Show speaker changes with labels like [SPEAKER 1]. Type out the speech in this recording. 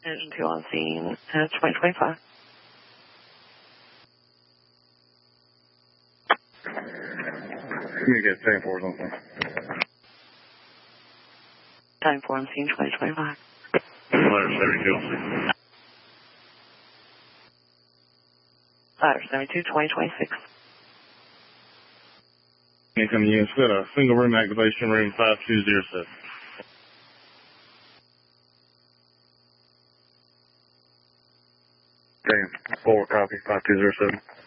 [SPEAKER 1] Engine 2 on scene, 2025.
[SPEAKER 2] You get time 4 on scene.
[SPEAKER 1] Time 4 on scene, 2025.
[SPEAKER 2] 72.
[SPEAKER 1] Ladder 72, 2026.
[SPEAKER 2] Incoming units, got a single room activation, room 5207. Damn, 4 copy, 5207.